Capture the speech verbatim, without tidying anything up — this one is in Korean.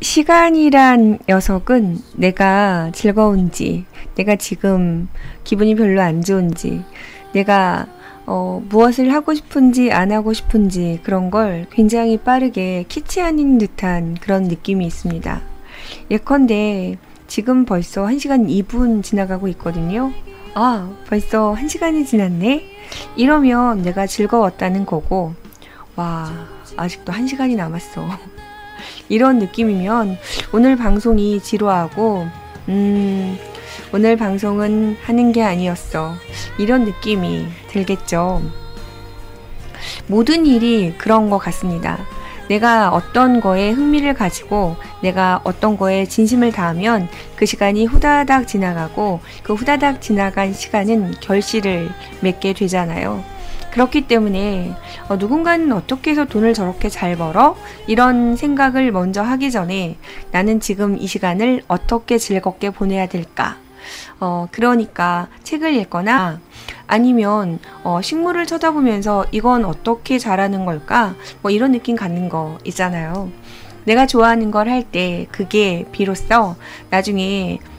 시간이란 녀석은 내가 즐거운지, 내가 지금 기분이 별로 안 좋은지, 내가 어, 무엇을 하고 싶은지 안 하고 싶은지 그런 걸 굉장히 빠르게 캐치하는 듯한 그런 느낌이 있습니다. 예컨대 지금 벌써 한 시간 이 분 지나가고 있거든요. 아, 벌써 한 시간이 지났네? 이러면 내가 즐거웠다는 거고, 와, 아직도 한 시간이 남았어. 이런 느낌이면 오늘 방송이 지루하고, 음, 오늘 방송은 하는 게 아니었어. 이런 느낌이 들겠죠. 모든 일이 그런 것 같습니다. 내가 어떤 거에 흥미를 가지고 내가 어떤 거에 진심을 다하면 그 시간이 후다닥 지나가고 그 후다닥 지나간 시간은 결실을 맺게 되잖아요. 그렇기 때문에 어, 누군가는 어떻게 해서 돈을 저렇게 잘 벌어? 이런 생각을 먼저 하기 전에 나는 지금 이 시간을 어떻게 즐겁게 보내야 될까? 어, 그러니까 책을 읽거나 아니면 어, 식물을 쳐다보면서 이건 어떻게 자라는 걸까? 뭐 이런 느낌 갖는 거 있잖아요. 내가 좋아하는 걸 할 때 그게 비로소 나중에